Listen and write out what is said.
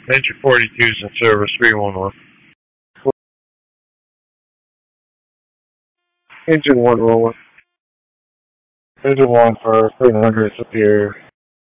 Engine 42 is in service, 311. Engine 1 rolling. Engine 1 for 300 Superior.